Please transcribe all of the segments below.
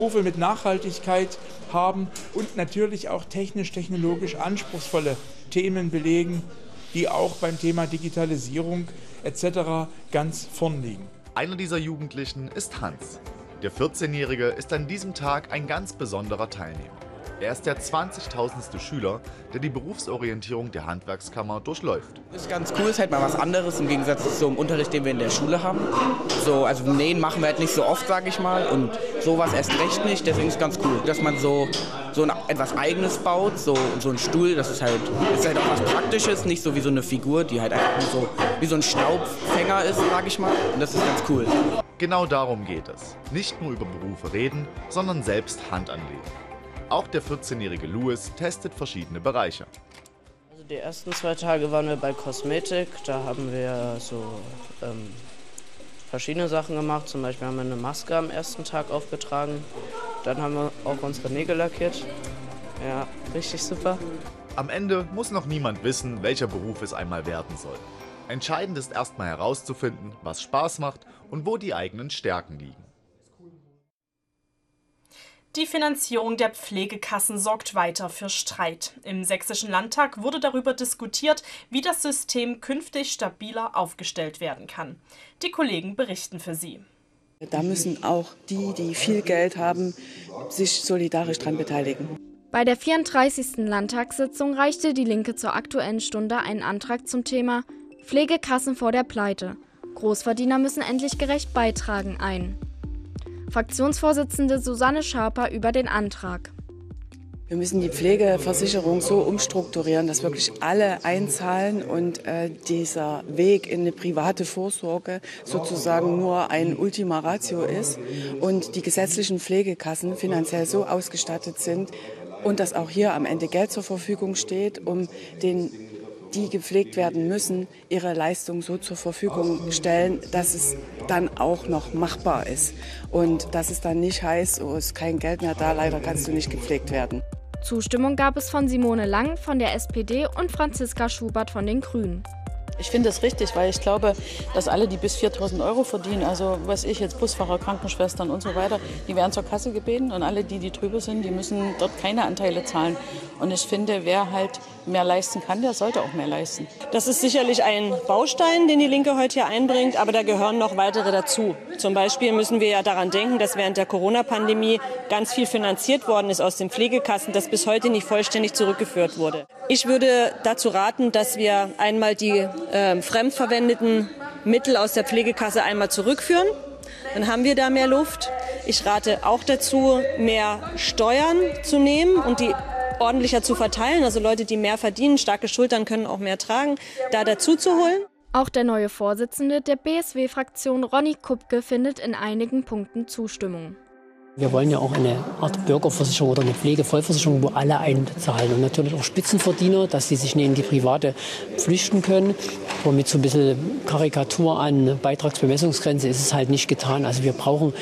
Berufe mit Nachhaltigkeit haben und natürlich auch technisch-technologisch anspruchsvolle Themen belegen, die auch beim Thema Digitalisierung etc. ganz vorn liegen. Einer dieser Jugendlichen ist Hans. Der 14-Jährige ist an diesem Tag ein ganz besonderer Teilnehmer. Er ist der 20.000. Schüler, der die Berufsorientierung der Handwerkskammer durchläuft. Das ist ganz cool, ist halt mal was anderes im Gegensatz zum Unterricht, den wir in der Schule haben. Also Nähen machen wir halt nicht so oft, sage ich mal, und sowas erst recht nicht. Deswegen ist es ganz cool, dass man so etwas Eigenes baut, so ein Stuhl, das ist halt auch was Praktisches, nicht so wie so eine Figur, die halt einfach so wie so ein Staubfänger ist, sage ich mal. Und das ist ganz cool. Genau darum geht es. Nicht nur über Berufe reden, sondern selbst Hand anlegen. Auch der 14-jährige Louis testet verschiedene Bereiche. Also die ersten 2 Tage waren wir bei Kosmetik. Da haben wir so verschiedene Sachen gemacht. Zum Beispiel haben wir eine Maske am ersten Tag aufgetragen. Dann haben wir auch unsere Nägel lackiert. Ja, richtig super. Am Ende muss noch niemand wissen, welcher Beruf es einmal werden soll. Entscheidend ist erstmal herauszufinden, was Spaß macht und wo die eigenen Stärken liegen. Die Finanzierung der Pflegekassen sorgt weiter für Streit. Im Sächsischen Landtag wurde darüber diskutiert, wie das System künftig stabiler aufgestellt werden kann. Die Kollegen berichten für Sie. Da müssen auch die viel Geld haben, sich solidarisch daran beteiligen. Bei der 34. Landtagssitzung reichte die Linke zur Aktuellen Stunde einen Antrag zum Thema Pflegekassen vor der Pleite. Großverdiener müssen endlich gerecht beitragen ein. Fraktionsvorsitzende Susanne Schaper über den Antrag. Wir müssen die Pflegeversicherung so umstrukturieren, dass wirklich alle einzahlen und dieser Weg in eine private Vorsorge sozusagen nur ein Ultima Ratio ist und die gesetzlichen Pflegekassen finanziell so ausgestattet sind und dass auch hier am Ende Geld zur Verfügung steht, um die gepflegt werden müssen, ihre Leistung so zur Verfügung stellen, dass es dann auch noch machbar ist. Und dass es dann nicht heißt, oh, ist kein Geld mehr da, leider kannst du nicht gepflegt werden. Zustimmung gab es von Simone Lang von der SPD und Franziska Schubert von den Grünen. Ich finde das richtig, weil ich glaube, dass alle, die bis 4.000 € verdienen, also was ich jetzt Busfahrer, Krankenschwestern und so weiter, die werden zur Kasse gebeten und alle, die drüber sind, die müssen dort keine Anteile zahlen. Und ich finde, wer halt mehr leisten kann, der sollte auch mehr leisten. Das ist sicherlich ein Baustein, den die Linke heute hier einbringt, aber da gehören noch weitere dazu. Zum Beispiel müssen wir ja daran denken, dass während der Corona-Pandemie ganz viel finanziert worden ist aus den Pflegekassen, das bis heute nicht vollständig zurückgeführt wurde. Ich würde dazu raten, dass wir einmal die fremdverwendeten Mittel aus der Pflegekasse einmal zurückführen. Dann haben wir da mehr Luft. Ich rate auch dazu, mehr Steuern zu nehmen und die ordentlicher zu verteilen. Also Leute, die mehr verdienen, starke Schultern können auch mehr tragen, da dazu zu holen. Auch der neue Vorsitzende der BSW-Fraktion, Ronny Kupke, findet in einigen Punkten Zustimmung. Wir wollen ja auch eine Art Bürgerversicherung oder eine Pflegevollversicherung, wo alle einzahlen. Und natürlich auch Spitzenverdiener, dass sie sich nicht in die private flüchten können. Aber mit so ein bisschen Karikatur an Beitragsbemessungsgrenze ist es halt nicht getan. Also wir brauchen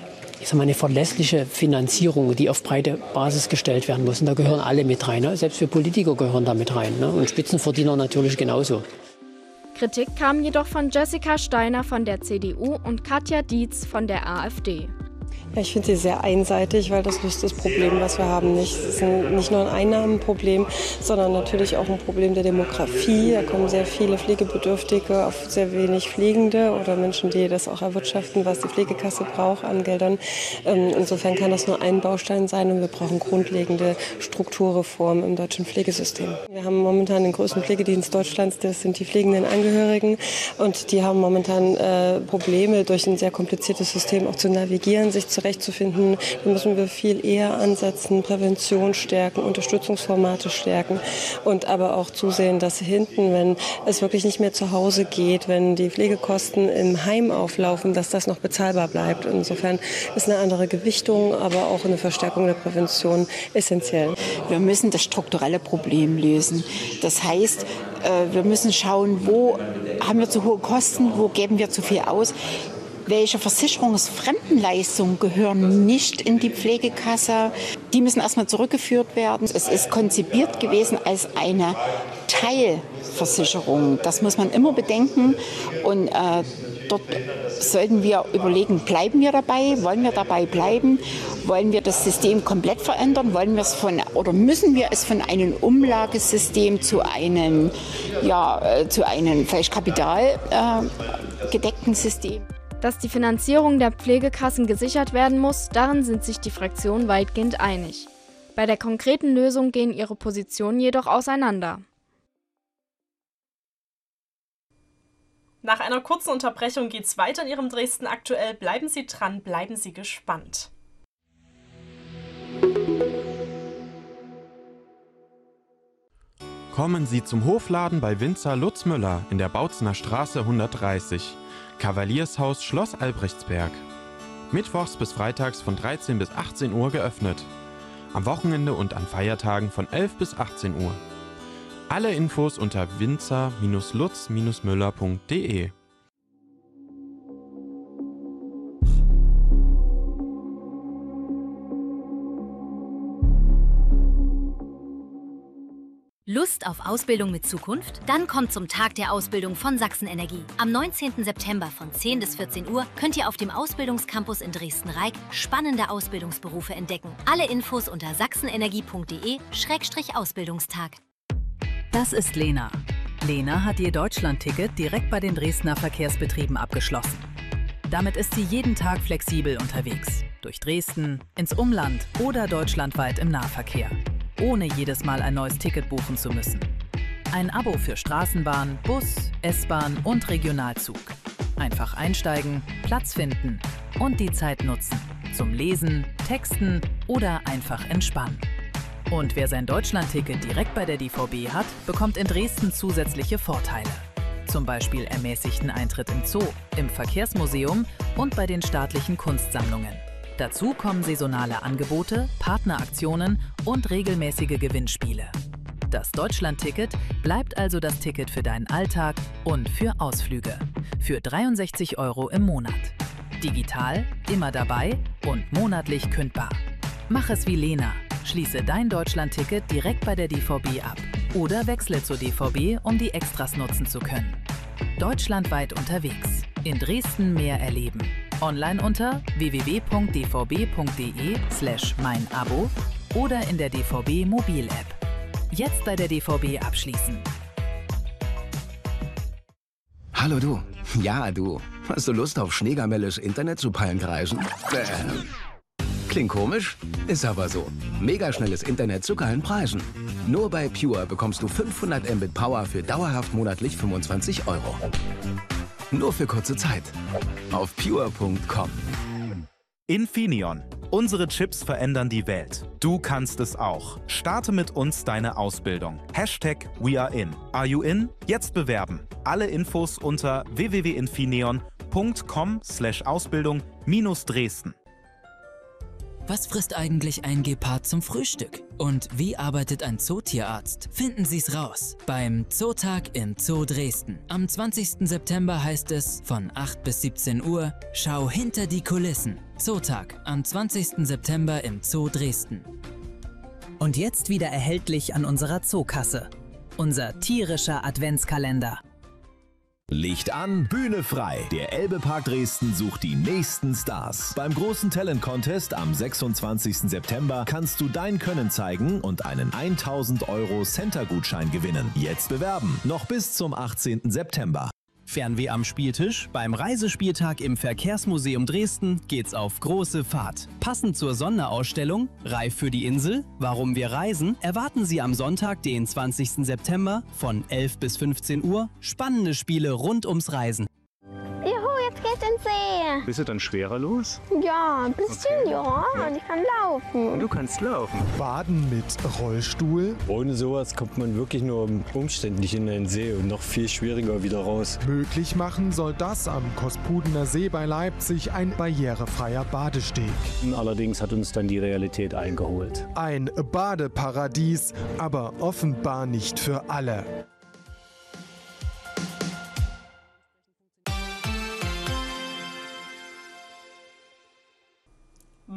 eine verlässliche Finanzierung, die auf breite Basis gestellt werden muss. Und da gehören alle mit rein. Ne? Selbst wir Politiker gehören da mit rein. Ne? Und Spitzenverdiener natürlich genauso. Kritik kam jedoch von Jessica Steiner von der CDU und Katja Dietz von der AfD. Ja, ich finde sie sehr einseitig, weil das löst das Problem, was wir haben, nicht. Es ist nicht nur ein Einnahmenproblem, sondern natürlich auch ein Problem der Demografie. Da kommen sehr viele Pflegebedürftige auf sehr wenig Pflegende oder Menschen, die das auch erwirtschaften, was die Pflegekasse braucht an Geldern. Insofern kann das nur ein Baustein sein und wir brauchen grundlegende Strukturreformen im deutschen Pflegesystem. Wir haben momentan den größten Pflegedienst Deutschlands, das sind die pflegenden Angehörigen und die haben momentan Probleme, durch ein sehr kompliziertes System auch zu navigieren, sich zurechtzufinden. Da müssen wir viel eher ansetzen, Prävention stärken, Unterstützungsformate stärken und aber auch zusehen, dass hinten, wenn es wirklich nicht mehr zu Hause geht, wenn die Pflegekosten im Heim auflaufen, dass das noch bezahlbar bleibt. Insofern ist eine andere Gewichtung, aber auch eine Verstärkung der Prävention essentiell. Wir müssen das strukturelle Problem lösen. Das heißt, wir müssen schauen, wo haben wir zu hohe Kosten, wo geben wir zu viel aus. welche Versicherungsfremdenleistungen gehören nicht in die Pflegekasse. Die müssen erstmal zurückgeführt werden. Es ist konzipiert gewesen als eine Teilversicherung. Das muss man immer bedenken. Und dort sollten wir überlegen, bleiben wir dabei? Wollen wir dabei bleiben? Wollen wir das System komplett verändern? Müssen wir es von einem Umlagesystem zu einem vielleicht kapitalgedeckten System? Dass die Finanzierung der Pflegekassen gesichert werden muss, darin sind sich die Fraktionen weitgehend einig. Bei der konkreten Lösung gehen ihre Positionen jedoch auseinander. Nach einer kurzen Unterbrechung geht's weiter in Ihrem Dresden aktuell. Bleiben Sie dran, bleiben Sie gespannt. Kommen Sie zum Hofladen bei Winzer Lutz Müller in der Bautzener Straße 130. Kavaliershaus Schloss Albrechtsberg. Mittwochs bis freitags von 13 bis 18 Uhr geöffnet. Am Wochenende und an Feiertagen von 11 bis 18 Uhr. Alle Infos unter winzer-lutz-müller.de. Lust auf Ausbildung mit Zukunft? Dann kommt zum Tag der Ausbildung von Sachsen Energie. Am 19. September von 10 bis 14 Uhr könnt ihr auf dem Ausbildungscampus in Dresden-Reik spannende Ausbildungsberufe entdecken. Alle Infos unter sachsenenergie.de/Ausbildungstag. Das ist Lena. Lena hat ihr Deutschland-Ticket direkt bei den Dresdner Verkehrsbetrieben abgeschlossen. Damit ist sie jeden Tag flexibel unterwegs. Durch Dresden, ins Umland oder deutschlandweit im Nahverkehr. Ohne jedes Mal ein neues Ticket buchen zu müssen. Ein Abo für Straßenbahn, Bus, S-Bahn und Regionalzug. Einfach einsteigen, Platz finden und die Zeit nutzen. Zum Lesen, Texten oder einfach entspannen. Und wer sein Deutschland-Ticket direkt bei der DVB hat, bekommt in Dresden zusätzliche Vorteile. Zum Beispiel ermäßigten Eintritt im Zoo, im Verkehrsmuseum und bei den staatlichen Kunstsammlungen. Dazu kommen saisonale Angebote, Partneraktionen und regelmäßige Gewinnspiele. Das Deutschland-Ticket bleibt also das Ticket für deinen Alltag und für Ausflüge. Für 63 € im Monat. Digital, immer dabei und monatlich kündbar. Mach es wie Lena. Schließe dein Deutschland-Ticket direkt bei der DVB ab. Oder wechsle zur DVB, um die Extras nutzen zu können. Deutschlandweit unterwegs. In Dresden mehr erleben. Online unter www.dvb.de/meinabo oder in der DVB Mobil-App. Jetzt bei der DVB abschließen. Hallo du. Ja, du. Hast du Lust auf schneegamelles Internet zu Pallenkreisen? Klingt komisch? Ist aber so. Megaschnelles Internet zu geilen Preisen. Nur bei Pure bekommst du 500 Mbit Power für dauerhaft monatlich 25 €. Nur für kurze Zeit. Auf pure.com. Infineon. Unsere Chips verändern die Welt. Du kannst es auch. Starte mit uns deine Ausbildung. #WeAreIn. Are you in? Jetzt bewerben. Alle Infos unter www.infineon.com/Ausbildung-Dresden. Was frisst eigentlich ein Gepard zum Frühstück? Und wie arbeitet ein Zootierarzt? Finden Sie's raus beim Zootag im Zoo Dresden. Am 20. September heißt es von 8 bis 17 Uhr, schau hinter die Kulissen. Zootag am 20. September im Zoo Dresden. Und jetzt wieder erhältlich an unserer Zookasse. Unser tierischer Adventskalender. Licht an, Bühne frei. Der Elbe-Park Dresden sucht die nächsten Stars. Beim großen Talent-Contest am 26. September kannst du dein Können zeigen und einen 1000 € Center-Gutschein gewinnen. Jetzt bewerben, noch bis zum 18. September. Fernweh am Spieltisch? Beim Reisespieltag im Verkehrsmuseum Dresden geht's auf große Fahrt. Passend zur Sonderausstellung Reif für die Insel, warum wir reisen, erwarten Sie am Sonntag, den 20. September von 11 bis 15 Uhr spannende Spiele rund ums Reisen. Juhu, jetzt geht's ins See. Bist du dann schwerer los? Ja, ein bisschen, okay. Ja. Und ich kann laufen. Und du kannst laufen. Baden mit Rollstuhl. Ohne sowas kommt man wirklich nur umständlich in den See und noch viel schwieriger wieder raus. Möglich machen soll das am Kospudener See bei Leipzig ein barrierefreier Badesteg. Allerdings hat uns dann die Realität eingeholt. Ein Badeparadies, aber offenbar nicht für alle.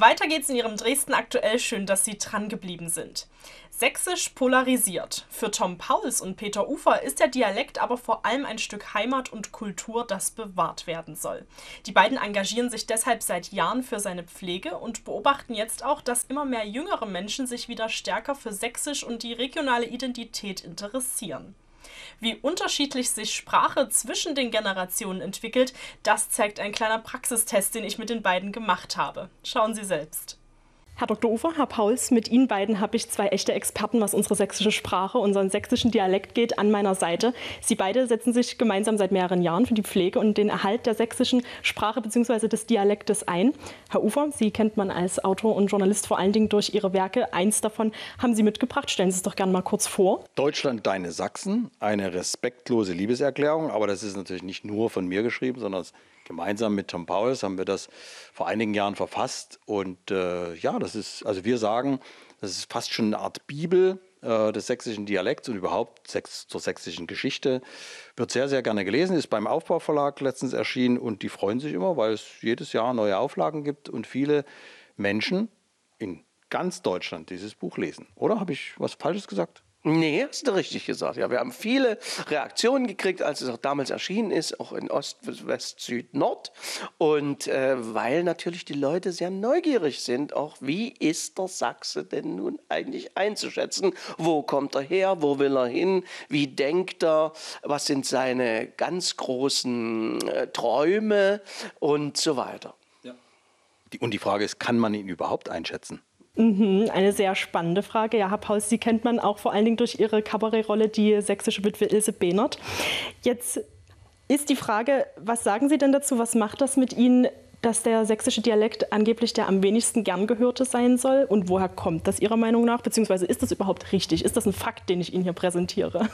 Weiter geht's in Ihrem Dresden aktuell. Schön, dass Sie dran geblieben sind. Sächsisch polarisiert. Für Tom Pauls und Peter Ufer ist der Dialekt aber vor allem ein Stück Heimat und Kultur, das bewahrt werden soll. Die beiden engagieren sich deshalb seit Jahren für seine Pflege und beobachten jetzt auch, dass immer mehr jüngere Menschen sich wieder stärker für Sächsisch und die regionale Identität interessieren. Wie unterschiedlich sich Sprache zwischen den Generationen entwickelt, das zeigt ein kleiner Praxistest, den ich mit den beiden gemacht habe. Schauen Sie selbst. Herr Dr. Ufer, Herr Pauls, mit Ihnen beiden habe ich zwei echte Experten, was unsere sächsische Sprache, unseren sächsischen Dialekt geht, an meiner Seite. Sie beide setzen sich gemeinsam seit mehreren Jahren für die Pflege und den Erhalt der sächsischen Sprache bzw. des Dialektes ein. Herr Ufer, Sie kennt man als Autor und Journalist vor allen Dingen durch Ihre Werke. Eins davon haben Sie mitgebracht. Stellen Sie es doch gerne mal kurz vor. Deutschland, deine Sachsen, eine respektlose Liebeserklärung. Aber das ist natürlich nicht nur von mir geschrieben, sondern gemeinsam mit Tom Pauls haben wir das vor einigen Jahren verfasst. Und das ist, also wir sagen, das ist fast schon eine Art Bibel des sächsischen Dialekts und überhaupt zur sächsischen Geschichte. Wird sehr, sehr gerne gelesen, ist beim Aufbauverlag letztens erschienen und die freuen sich immer, weil es jedes Jahr neue Auflagen gibt und viele Menschen in ganz Deutschland dieses Buch lesen. Oder habe ich was Falsches gesagt? Nee, hast du richtig gesagt. Ja, wir haben viele Reaktionen gekriegt, als es auch damals erschienen ist, auch in Ost, West, Süd, Nord. Und weil natürlich die Leute sehr neugierig sind, auch wie ist der Sachse denn nun eigentlich einzuschätzen? Wo kommt er her? Wo will er hin? Wie denkt er? Was sind seine ganz großen Träume? Und so weiter. Ja. Und die Frage ist, kann man ihn überhaupt einschätzen? Eine sehr spannende Frage. Ja, Herr Pauls, Sie kennt man auch vor allen Dingen durch Ihre Kabarettrolle, die sächsische Witwe Ilse Behnert. Jetzt ist die Frage, was sagen Sie denn dazu? Was macht das mit Ihnen, dass der sächsische Dialekt angeblich der am wenigsten gern gehörte sein soll? Und woher kommt das Ihrer Meinung nach? Beziehungsweise ist das überhaupt richtig? Ist das ein Fakt, den ich Ihnen hier präsentiere?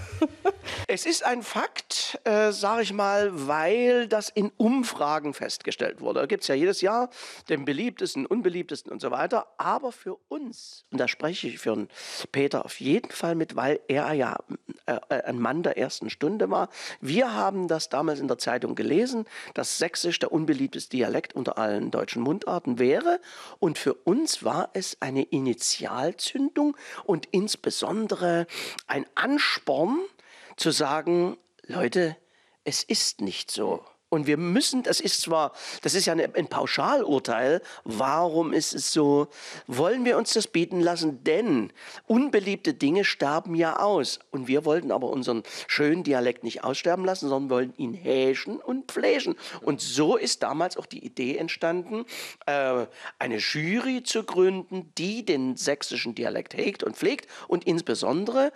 Es ist ein Fakt, sage ich mal, weil das in Umfragen festgestellt wurde. Da gibt es ja jedes Jahr den beliebtesten, unbeliebtesten und so weiter. Aber für uns, und da spreche ich für den Peter auf jeden Fall mit, weil er ja ein Mann der ersten Stunde war. Wir haben das damals in der Zeitung gelesen, dass Sächsisch der unbeliebteste Dialekt unter allen deutschen Mundarten wäre. Und für uns war es eine Initialzündung und insbesondere ein Ansporn zu sagen, Leute, es ist nicht so. Und wir müssen, das ist ja ein Pauschalurteil, warum ist es so, wollen wir uns das bieten lassen, denn unbeliebte Dinge sterben ja aus. Und wir wollten aber unseren schönen Dialekt nicht aussterben lassen, sondern wollten ihn häschen und pflegen. Und so ist damals auch die Idee entstanden, eine Jury zu gründen, die den sächsischen Dialekt hegt und pflegt und insbesondere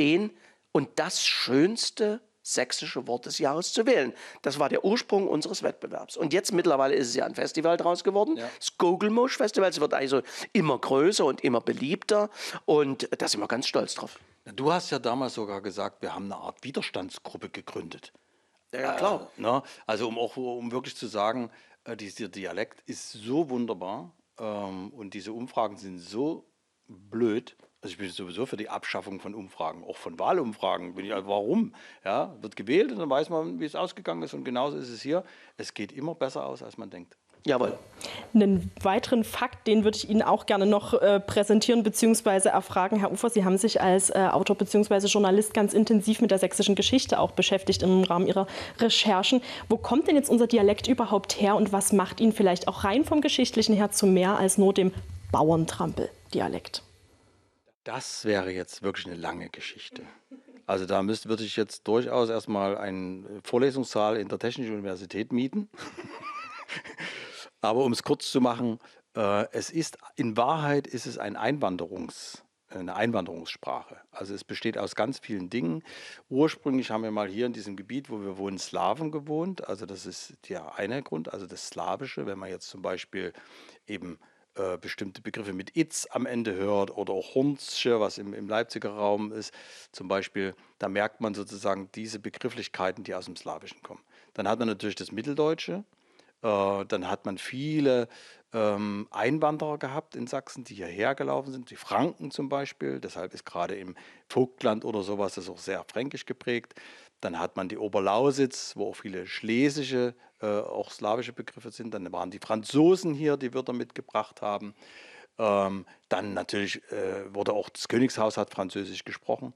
das schönste sächsische Wort des Jahres zu wählen. Das war der Ursprung unseres Wettbewerbs. Und jetzt mittlerweile ist es ja ein Festival draus geworden, das Gogelmusch-Festival. Es wird also immer größer und immer beliebter und da sind wir ganz stolz drauf. Du hast ja damals sogar gesagt, wir haben eine Art Widerstandsgruppe gegründet. Ja, klar. Also um wirklich zu sagen, dieser Dialekt ist so wunderbar und diese Umfragen sind so blöd. Also ich bin sowieso für die Abschaffung von Umfragen, auch von Wahlumfragen. Warum? Ja, wird gewählt und dann weiß man, wie es ausgegangen ist. Und genauso ist es hier. Es geht immer besser aus, als man denkt. Jawohl. Einen weiteren Fakt, den würde ich Ihnen auch gerne noch präsentieren bzw. erfragen. Herr Ufer, Sie haben sich als Autor bzw. Journalist ganz intensiv mit der sächsischen Geschichte auch beschäftigt im Rahmen Ihrer Recherchen. Wo kommt denn jetzt unser Dialekt überhaupt her und was macht ihn vielleicht auch rein vom Geschichtlichen her zu mehr als nur dem Bauerntrampel-Dialekt? Das wäre jetzt wirklich eine lange Geschichte. Also da würde ich jetzt durchaus erstmal einen Vorlesungssaal in der Technischen Universität mieten. Aber um es kurz zu machen, in Wahrheit ist es eine Einwanderungssprache. Also es besteht aus ganz vielen Dingen. Ursprünglich haben wir mal hier in diesem Gebiet, wo wir wohnen, Slawen gewohnt. Also das ist der eine Grund, also das Slawische. Wenn man jetzt zum Beispiel eben bestimmte Begriffe mit Itz am Ende hört oder auch Hornsche, was im Leipziger Raum ist, zum Beispiel, da merkt man sozusagen diese Begrifflichkeiten, die aus dem Slawischen kommen. Dann hat man natürlich das Mitteldeutsche, dann hat man viele Einwanderer gehabt in Sachsen, die hierher gelaufen sind, die Franken zum Beispiel, deshalb ist gerade im Vogtland oder sowas das auch sehr fränkisch geprägt. Dann hat man die Oberlausitz, wo auch viele schlesische, auch slawische Begriffe sind. Dann waren die Franzosen hier, die Wörter mitgebracht haben. Dann natürlich wurde auch das Königshaus hat Französisch gesprochen.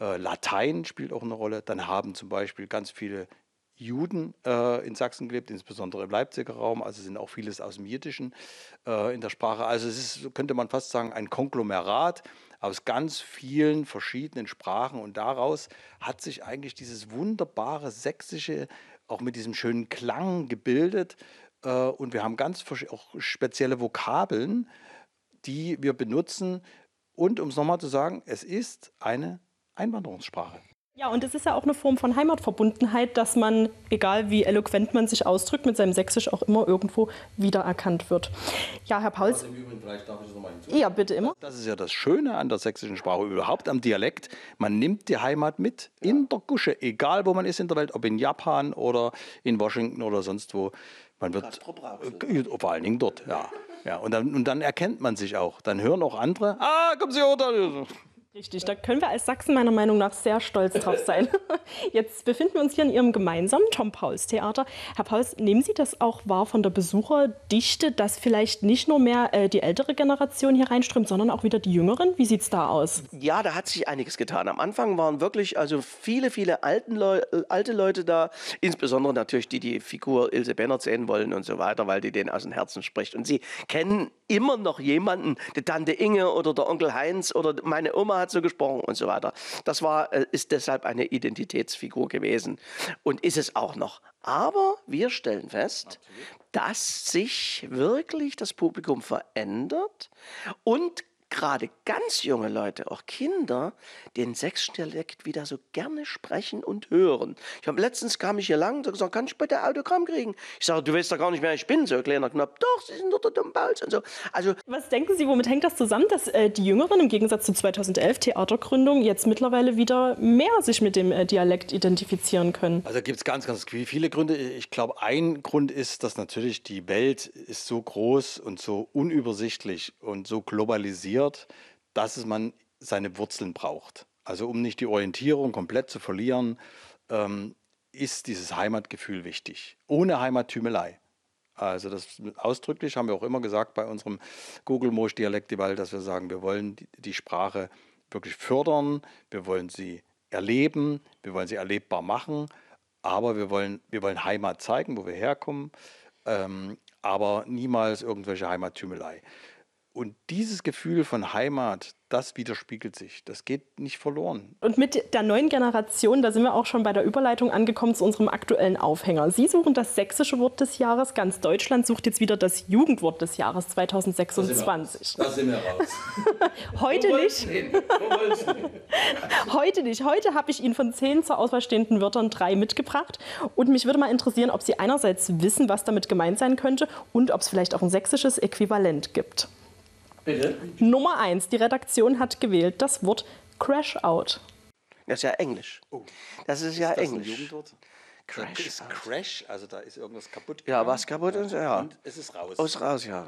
Latein spielt auch eine Rolle. Dann haben zum Beispiel ganz viele Juden in Sachsen gelebt, insbesondere im Leipziger Raum. Also sind auch vieles aus dem Jiddischen in der Sprache. Also es ist, könnte man fast sagen, ein Konglomerat aus ganz vielen verschiedenen Sprachen. Und daraus hat sich eigentlich dieses wunderbare Sächsische auch mit diesem schönen Klang gebildet. Und wir haben ganz auch spezielle Vokabeln, die wir benutzen. Und um es nochmal zu sagen, es ist eine Einwanderungssprache. Ja, und es ist ja auch eine Form von Heimatverbundenheit, dass man, egal wie eloquent man sich ausdrückt, mit seinem Sächsisch auch immer irgendwo wiedererkannt wird. Ja, Herr Pauls. Im Übrigen, vielleicht darf ich das nochmal hinzufügen. Ja, bitte immer. Das ist ja das Schöne an der sächsischen Sprache, überhaupt am Dialekt. Man nimmt die Heimat mit in der Gusche, egal wo man ist in der Welt, ob in Japan oder in Washington oder sonst wo. Man wird vor allen Dingen dort, ja. Ja, und dann erkennt man sich auch. Dann hören auch andere, kommen Sie runter. Richtig, da können wir als Sachsen meiner Meinung nach sehr stolz drauf sein. Jetzt befinden wir uns hier in Ihrem gemeinsamen Tom-Pauls-Theater. Herr Pauls, nehmen Sie das auch wahr von der Besucherdichte, dass vielleicht nicht nur mehr die ältere Generation hier reinströmt, sondern auch wieder die Jüngeren? Wie sieht es da aus? Ja, da hat sich einiges getan. Am Anfang waren wirklich also viele alte Leute da, insbesondere natürlich die Figur Ilse Bennert sehen wollen und so weiter, weil die denen aus dem Herzen spricht. Und sie kennen immer noch jemanden, die Tante Inge oder der Onkel Heinz oder meine Oma hat so gesprochen und so weiter. Das ist deshalb eine Identitätsfigur gewesen und ist es auch noch. Aber wir stellen fest, dass sich wirklich das Publikum verändert und gerade ganz junge Leute, auch Kinder, den sächsischen Dialekt wieder so gerne sprechen und hören. Letztens kam ich hier lang und gesagt, kann ich bitte Autogramm kriegen? Ich sage, du weißt doch gar nicht, wer ich bin, so ein kleiner Knopf. Doch, Sie sind doch der Tom Pauls und so. Also, was denken Sie, womit hängt das zusammen, dass die Jüngeren im Gegensatz zu 2011 Theatergründung jetzt mittlerweile wieder mehr sich mit dem Dialekt identifizieren können? Also gibt es ganz viele Gründe. Ich glaube, ein Grund ist, dass natürlich die Welt ist so groß und so unübersichtlich und so globalisiert, dass man seine Wurzeln braucht. Also um nicht die Orientierung komplett zu verlieren, ist dieses Heimatgefühl wichtig. Ohne Heimattümelei. Also das ausdrücklich haben wir auch immer gesagt bei unserem Gugelmosch-Dialektival, dass wir sagen, wir wollen die Sprache wirklich fördern, wir wollen sie erleben, wir wollen sie erlebbar machen, aber wir wollen Heimat zeigen, wo wir herkommen, aber niemals irgendwelche Heimattümelei. Und dieses Gefühl von Heimat, das widerspiegelt sich. Das geht nicht verloren. Und mit der neuen Generation, da sind wir auch schon bei der Überleitung angekommen zu unserem aktuellen Aufhänger. Sie suchen das sächsische Wort des Jahres. Ganz Deutschland sucht jetzt wieder das Jugendwort des Jahres 2026. Da sind wir raus. Heute nicht. Heute nicht. Heute habe ich Ihnen von 10 zur Auswahl stehenden Wörtern 3 mitgebracht. Und mich würde mal interessieren, ob Sie einerseits wissen, was damit gemeint sein könnte und ob es vielleicht auch ein sächsisches Äquivalent gibt. Bitte? Nummer 1. Die Redaktion hat gewählt das Wort Crash-Out. Das ist ja Englisch. Das ist ja Englisch. Ein Jugendwort? Crash. Ist Crash, also da ist irgendwas kaputt. Ja, was kaputt ist, ja. Und es ist raus. Ist raus, ja.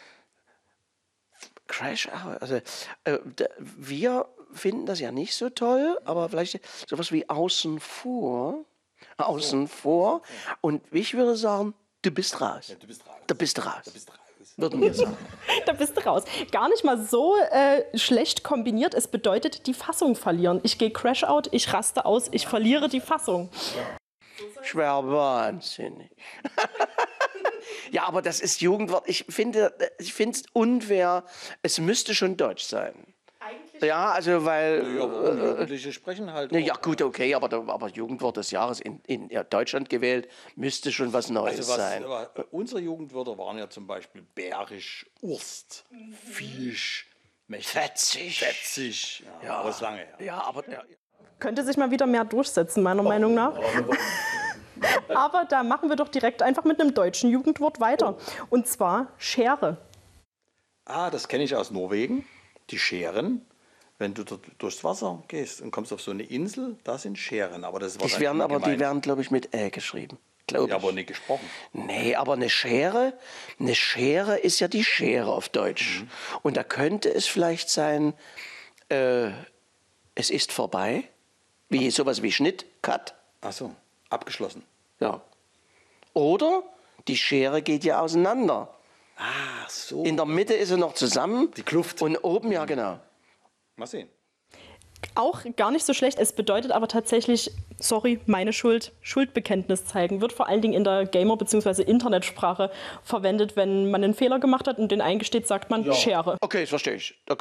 Crash-Out. Also, wir finden das ja nicht so toll, aber vielleicht sowas wie außen vor. Außen vor. Und ich würde sagen, du bist raus. Ja, du bist raus. Du bist raus. Würden wir sagen. Da bist du raus. Gar nicht mal so schlecht kombiniert. Es bedeutet die Fassung verlieren. Ich gehe Crash-Out, ich raste aus, ich verliere die Fassung. Schwer wahnsinnig. Ja, aber das ist Jugendwort. Ich finde es unfair. Es müsste schon Deutsch sein. Ja, also weil... Ja, warum? Jugendliche sprechen halt. Ja, gut, okay, aber Jugendwort des Jahres in Deutschland gewählt, müsste schon was Neues sein. Unsere Jugendwörter waren ja zum Beispiel bärisch, Urst, Fisch, fetzig. Ja, aber das ist lange her. Ja, aber... Ja. Könnte sich mal wieder mehr durchsetzen, meiner Meinung nach. Aber da machen wir doch direkt einfach mit einem deutschen Jugendwort weiter. Und zwar Schere. Das kenne ich aus Norwegen. Die Scheren. Wenn du durchs Wasser gehst und kommst auf so eine Insel, da sind Scheren. Aber das ist die werden, glaube ich, mit Ä geschrieben. Ja, aber nicht gesprochen. Nee, aber eine Schere ist ja die Schere auf Deutsch. Und da könnte es vielleicht sein, es ist vorbei, sowas wie Schnitt, Cut. Ach so, abgeschlossen. Ja. Oder die Schere geht ja auseinander. Ach so. In der Mitte ist sie noch zusammen. Die Kluft. Und oben, ja genau. Mal sehen. Auch gar nicht so schlecht. Es bedeutet aber tatsächlich, sorry, meine Schuld, Schuldbekenntnis zeigen. Wird vor allen Dingen in der Gamer- bzw. Internetsprache verwendet. Wenn man einen Fehler gemacht hat und den eingesteht, sagt man Schere. Okay, das verstehe ich. Da